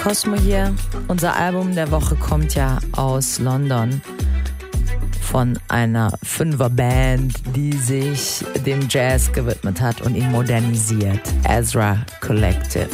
Cosmo hier. Unser Album der Woche kommt ja aus London von einer Fünferband, die sich dem Jazz gewidmet hat und ihn modernisiert. Ezra Collective.